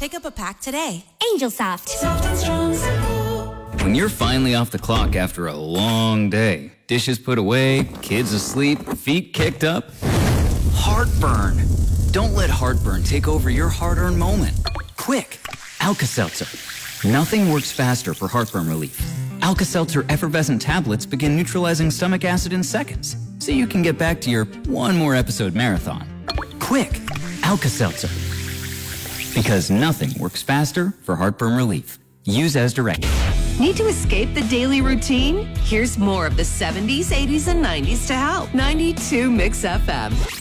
Pick up a pack today. Angel Soft. Soft and strong, simple. When you're finally off the clock after a long day, dishes put away, kids asleep, feet kicked up, heartburn. Don't let heartburn take over your hard-earned moment. Quick, Alka-Seltzer. Nothing works faster for heartburn relief. Alka-Seltzer effervescent tablets begin neutralizing stomach acid in seconds, so you can get back to your one more episode marathon. Quick, Alka-Seltzer. Because nothing works faster for heartburn relief. Use as directed. Need to escape the daily routine? Here's more of the 70s, 80s, and 90s to help. 92 Mix FM.